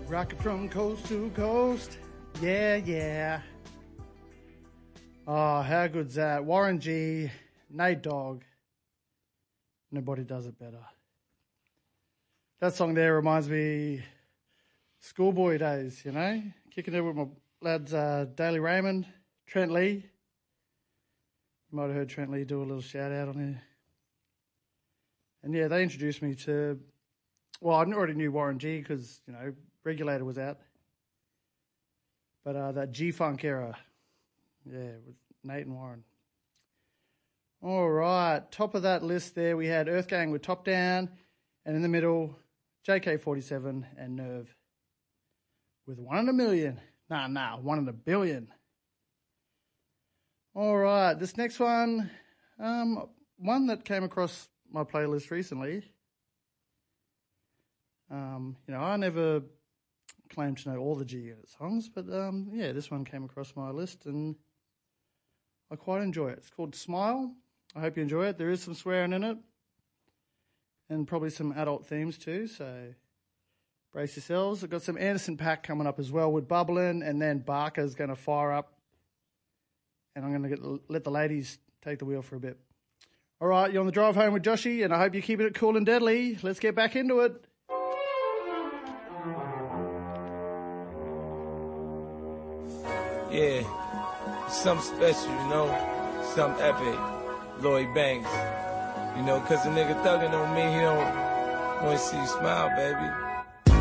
Rocket from coast to coast. Yeah, yeah. Oh, how good's that? Warren G, Nate Dogg. Nobody does it better. That song there reminds me schoolboy days, you know? Kicking it with my lads Daly Raymond, Trent Lee. You might have heard Trent Lee do a little shout out on here. And yeah, they introduced me to, well, I already knew Warren G because, you know, Regulator was out. But that G-Funk era, yeah, with Nate and Warren. All right, top of that list there, we had Earth Gang with Top Down, and in the middle, JK47 and Nerve with 1 in a million. Nah, 1 in a billion. All right, this next one, one that came across my playlist recently. You know, I never claimed to know all the G-Unit songs, but yeah, this one came across my list and I quite enjoy it. It's called Smile. I hope you enjoy it. There is some swearing in it and probably some adult themes too, so brace yourselves. I've got some Anderson .Paak coming up as well with Bubbling, and then Barker's going to fire up, and I'm going to let the ladies take the wheel for a bit. All right, you're on the drive home with Joshy, and I hope you're keeping it cool and deadly. Let's get back into it. Yeah, something special, you know, something epic. Lloyd Banks, you know, 'cause a nigga thuggin' on me, he don't want to see you smile, baby.